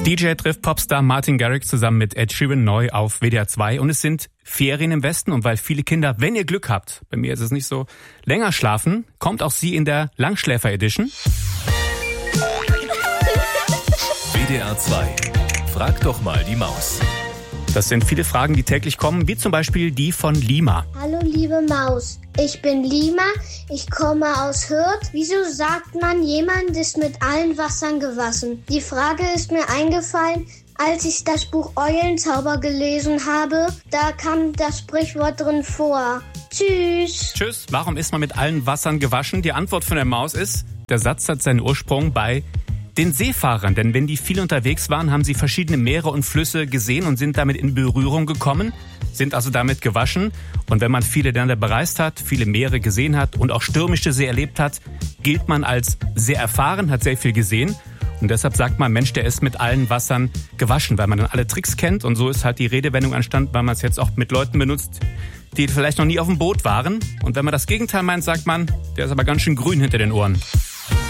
DJ trifft Popstar Martin Garrix zusammen mit Ed Sheeran neu auf WDR 2 und es sind Ferien im Westen und weil viele Kinder, wenn ihr Glück habt, bei mir ist es nicht so, länger schlafen, kommt auch sie in der Langschläfer-Edition. WDR 2. Frag doch mal die Maus. Das sind viele Fragen, die täglich kommen, wie zum Beispiel die von Lima. Hallo liebe Maus, ich bin Lima, ich komme aus Hürth. Wieso sagt man, jemand ist mit allen Wassern gewaschen? Die Frage ist mir eingefallen, als ich das Buch Eulenzauber gelesen habe. Da kam das Sprichwort drin vor. Tschüss. Tschüss. Warum ist man mit allen Wassern gewaschen? Die Antwort von der Maus ist, der Satz hat seinen Ursprung bei den Seefahrern, denn wenn die viel unterwegs waren, haben sie verschiedene Meere und Flüsse gesehen und sind damit in Berührung gekommen, sind also damit gewaschen. Und wenn man viele Länder bereist hat, viele Meere gesehen hat und auch stürmische See erlebt hat, gilt man als sehr erfahren, hat sehr viel gesehen. Und deshalb sagt man, Mensch, der ist mit allen Wassern gewaschen, weil man dann alle Tricks kennt. Und so ist halt die Redewendung entstanden, weil man es jetzt auch mit Leuten benutzt, die vielleicht noch nie auf dem Boot waren. Und wenn man das Gegenteil meint, sagt man, der ist aber ganz schön grün hinter den Ohren.